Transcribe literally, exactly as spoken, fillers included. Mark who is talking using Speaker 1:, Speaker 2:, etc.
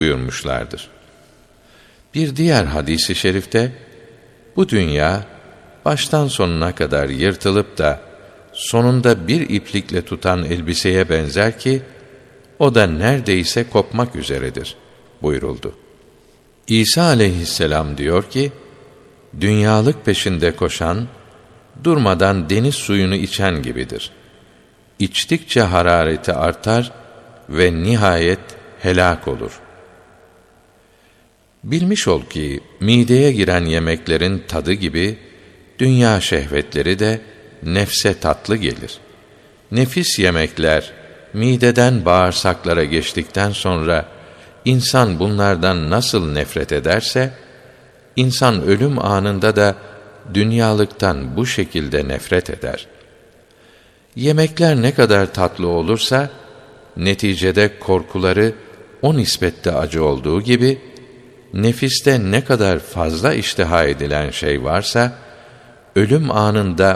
Speaker 1: buyurmuşlardır. Bir diğer hadis-i şerifte, bu dünya baştan sonuna kadar yırtılıp da sonunda bir iplikle tutan elbiseye benzer ki, o da neredeyse kopmak üzeredir buyuruldu. İsa aleyhisselam diyor ki, dünyalık peşinde koşan, durmadan deniz suyunu içen gibidir. İçtikçe harareti artar ve nihayet helak olur. Bilmiş ol ki, mideye giren yemeklerin tadı gibi, dünya şehvetleri de nefse tatlı gelir. Nefis yemekler, mideden bağırsaklara geçtikten sonra, insan bunlardan nasıl nefret ederse, insan ölüm anında da dünyalıktan bu şekilde nefret eder. Yemekler ne kadar tatlı olursa, neticede korkuları o nispette acı olduğu gibi, nefiste ne kadar fazla iştiha edilen şey varsa, ölüm anında